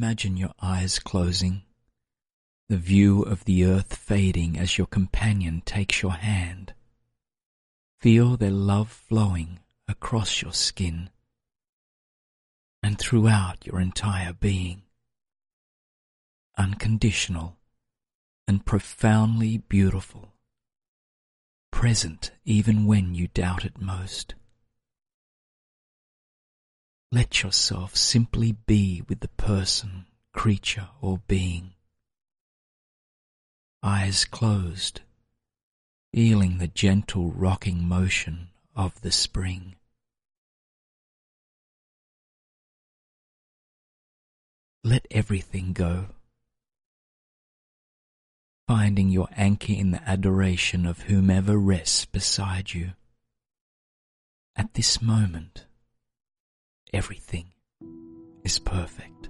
imagine your eyes closing, the view of the earth fading as your companion takes your hand. Feel their love flowing across your skin and throughout your entire being, unconditional and profoundly beautiful, present even when you doubt it most. Let yourself simply be with the person, creature, or being. Eyes closed, feeling the gentle rocking motion of the spring. Let everything go, finding your anchor in the adoration of whomever rests beside you. At this moment, everything is perfect.